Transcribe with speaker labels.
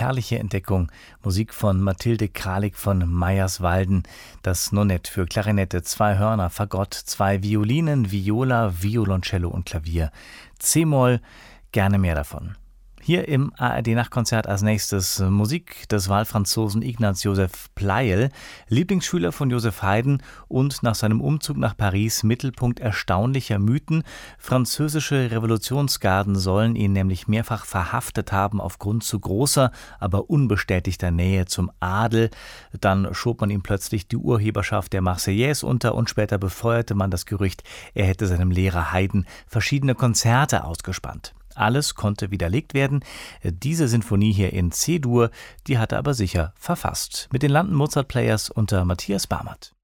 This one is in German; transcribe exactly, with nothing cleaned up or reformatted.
Speaker 1: herrliche Entdeckung. Musik von Mathilde Kralik von Meyerswalden. Das Nonett für Klarinette, zwei Hörner, Fagott, zwei Violinen, Viola, Violoncello und Klavier. C-Moll, gerne mehr davon. Hier im A R D-Nachtkonzert als nächstes Musik des Wahlfranzosen Ignaz Joseph Pleyel, Lieblingsschüler von Joseph Haydn und nach seinem Umzug nach Paris Mittelpunkt erstaunlicher Mythen. Französische Revolutionsgarden sollen ihn nämlich mehrfach verhaftet haben aufgrund zu großer, aber unbestätigter Nähe zum Adel. Dann schob man ihm plötzlich die Urheberschaft der Marseillaise unter und später befeuerte man das Gerücht, er hätte seinem Lehrer Haydn verschiedene Konzerte ausgespannt. Alles konnte widerlegt werden. Diese Sinfonie hier in C-Dur, die hat er aber sicher verfasst. Mit den London Mozart Players unter Matthias Barmert.